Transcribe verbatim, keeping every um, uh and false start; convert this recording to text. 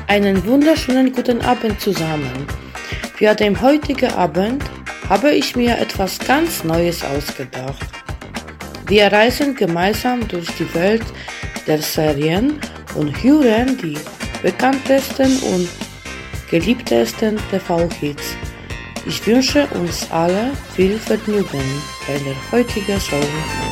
Einen wunderschönen guten Abend zusammen. Für den heutigen Abend habe ich mir etwas ganz Neues ausgedacht. Wir reisen gemeinsam durch die Welt der Serien und hören die bekanntesten und geliebtesten T V-Hits. Ich wünsche uns alle viel Vergnügen bei der heutigen Show.